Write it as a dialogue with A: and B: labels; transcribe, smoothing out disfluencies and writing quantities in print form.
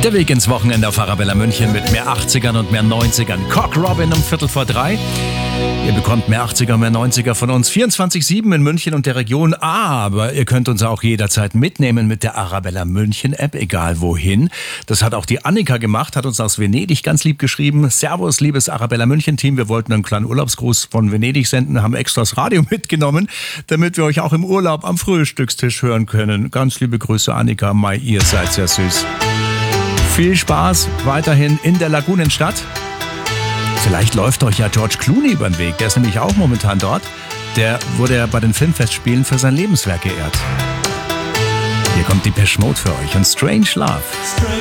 A: Der Weg ins Wochenende auf Arabella München mit mehr 80ern und mehr 90ern. Cock Robin um 2:45. Ihr bekommt mehr 80er, mehr 90er von uns 24/7 in München und der Region. Aber ihr könnt uns auch jederzeit mitnehmen mit der Arabella München App, egal wohin. Das hat auch die Annika gemacht, hat uns aus Venedig ganz lieb geschrieben. Servus, liebes Arabella München Team. Wir wollten einen kleinen Urlaubsgruß von Venedig senden, haben extra das Radio mitgenommen, damit wir euch auch im Urlaub am Frühstückstisch hören können. Ganz liebe Grüße, Annika, Mai, ihr seid sehr süß. Viel Spaß weiterhin in der Lagunenstadt. Vielleicht läuft euch ja George Clooney über den Weg. Der ist nämlich auch momentan dort. Der wurde ja bei den Filmfestspielen für sein Lebenswerk geehrt. Hier kommt Depeche Mode für euch und Strange Love.